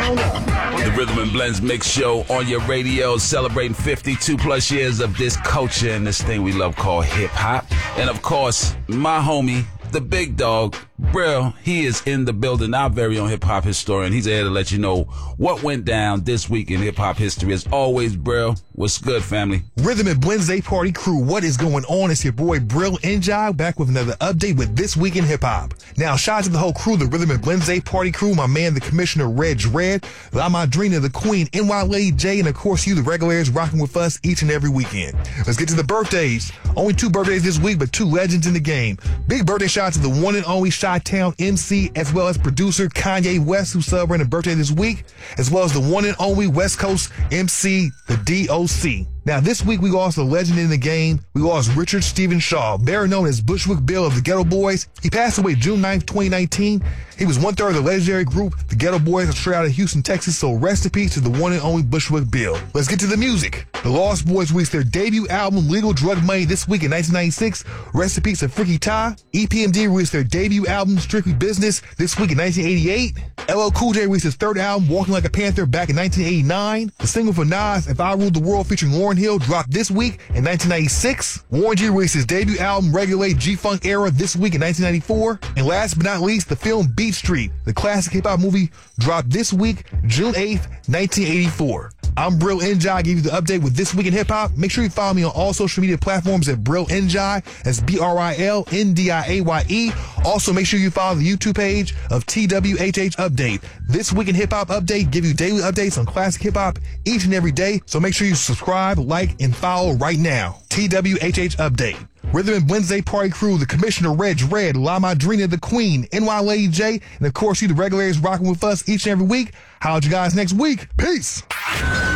The Rhythm and Blends Mix Show on your radio, celebrating 52 plus years of this culture and this thing we love called hip hop. And of course, my homie, the big dog, Brill, he is in the building, our very own hip hop historian. He's here to let you know what went down this week in hip hop history. As always, Brill, what's good, family? Rhythm and Blends Day Party crew, what is going on? It's your boy Brill Njai back with another update with This Week in Hip Hop. Now, shout out to the whole crew, the Rhythm and Blends Day Party crew, my man, the Commissioner Reg Red, La Madrina, the Queen, NY Lady J, and of course you, the regulars, rocking with us each and every weekend. Let's get to the birthdays. Only 2 birthdays this week, but 2 legends in the game. Big birthday shout out to the one and only Chi-Town MC, as well as producer Kanye West, who's celebrating a birthday this week, as well as the one and only West Coast MC, the DOC. Now, this week, we lost a legend in the game. We lost Richard Stephen Shaw, better known as Bushwick Bill of the Ghetto Boys. He passed away June 9th, 2019. He was one-third of the legendary group, the Ghetto Boys, straight out of Houston, Texas, so rest in peace to the one and only Bushwick Bill. Let's get to the music. The Lost Boys released their debut album, Legal Drug Money, this week in 1996. Rest in peace to Freaky Ty. EPMD released their debut album, Strictly Business, this week in 1988. LL Cool J released his 3rd album, Walking Like a Panther, back in 1989. The single for Nas, If I Ruled the World, featuring Lauryn Hill, dropped this week in 1996. Warren G released his debut album, Regulate G-Funk Era, this week in 1994. And last but not least, the film Beat Street, the classic hip-hop movie, dropped this week, June 8th, 1984. I'm Brill Njai. I give you the update with This Week in Hip Hop. Make sure you follow me on all social media platforms at Brill Njai. That's BRILNDIAYE. Also, make sure you follow the YouTube page of TWHH Update. This Week in Hip Hop Update give you daily updates on classic hip hop each and every day. So make sure you subscribe, like, and follow right now. TWHH Update. Rhythm and Wednesday Party crew, the Commissioner Reg Red, La Madrina, the Queen, NY Lady J, and of course you, the regulars, rocking with us each and every week. Holla at you guys next week. Peace.